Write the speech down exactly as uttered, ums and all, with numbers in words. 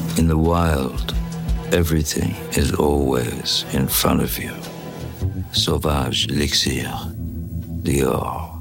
In the wild, everything is always in front of you. Sauvage Elixir, Dior.